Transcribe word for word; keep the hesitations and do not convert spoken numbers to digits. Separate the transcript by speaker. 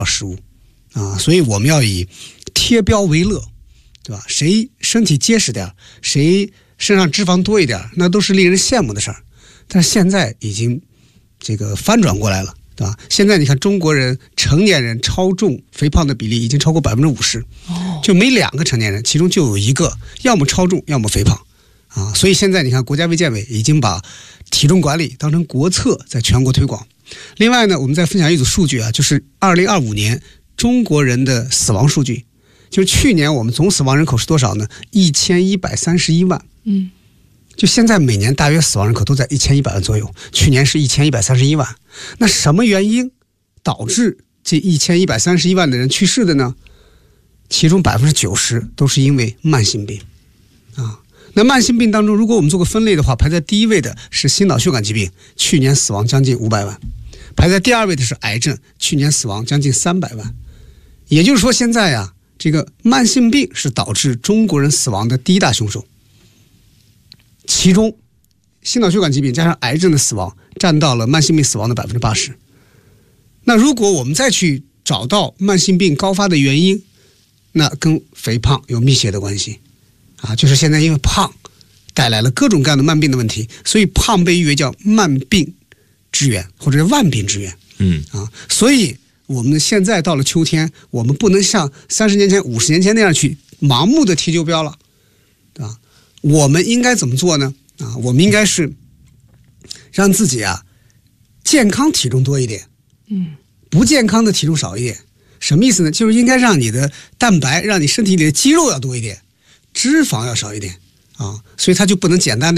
Speaker 1: 食物啊，所以我们要以贴标为乐，对吧？谁身体结实点，谁身上脂肪多一点，那都是令人羡慕的事儿。但是现在已经这个翻转过来了，对吧？现在你看中国人成年人超重肥胖的比例已经超过百分之五十，就每两个成年人其中就有一个要么超重要么肥胖啊。所以现在你看国家卫健委已经把体重管理当成国策在全国推广。另外呢，我们再分享一组数据啊，就是二零二五年中国人的死亡数据，就是去年我们总死亡人口是多少呢？一千一百三十一万。
Speaker 2: 嗯。
Speaker 1: 就现在每年大约死亡人口都在一千一百万左右，去年是一千一百三十一万。那什么原因导致这一千一百三十一万的人去世的呢？其中百分之九十都是因为慢性病啊。那慢性病当中，如果我们做个分类的话，排在第一位的是心脑血管疾病，去年死亡将近五百万；排在第二位的是癌症，去年死亡将近三百万。也就是说，现在呀，这个慢性病是导致中国人死亡的第一大凶手。其中心脑血管疾病加上癌症的死亡占到了慢性病死亡的百分之八十。那如果我们再去找到慢性病高发的原因，那跟肥胖有密切的关系啊，就是现在因为胖带来了各种各样的慢病的问题，所以胖被誉为叫慢病之源或者是万病之源。
Speaker 3: 嗯
Speaker 1: 啊，所以我们现在到了秋天，我们不能像三十年前五十年前那样去盲目的贴旧标了，对吧？我们应该怎么做呢？啊，我们应该是让自己啊健康体重多一点，
Speaker 2: 嗯，
Speaker 1: 不健康的体重少一点。什么意思呢？就是应该让你的蛋白，让你身体里的肌肉要多一点，脂肪要少一点啊。所以它就不能简单的